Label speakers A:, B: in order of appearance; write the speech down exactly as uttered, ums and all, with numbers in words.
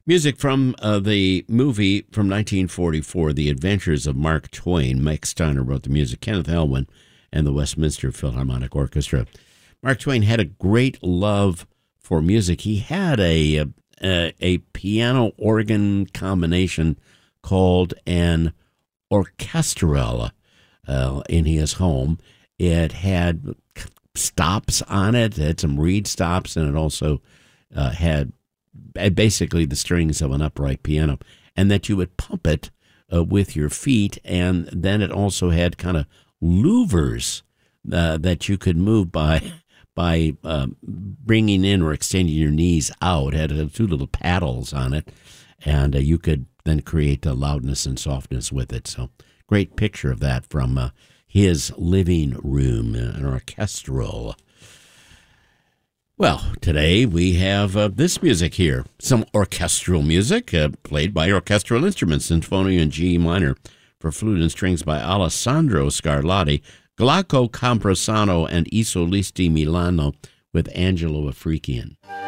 A: Music from uh, the movie from nineteen forty-four, The Adventures of Mark Twain. Mike Steiner wrote the music, Kenneth Elwin, and the Westminster Philharmonic Orchestra. Mark Twain had a great love for music. He had a a, a piano organ combination called an orchestrelle uh, in his home. It had stops on it. It had some reed stops, and it also uh, had basically the strings of an upright piano, and that you would pump it uh, with your feet, and then it also had kind of louvers uh, that you could move by by uh, bringing in or extending your knees out. It had two little paddles on it, and uh, you could then create a loudness and softness with it. So great picture of that from uh, his living room, uh, an orchestral. Well, today we have uh, this music here, some orchestral music uh, played by orchestral instruments, Sinfonia in G minor for flute and strings by Alessandro Scarlatti, Glauco Camprosano, and I Solisti Milano with Angelo Afrikian.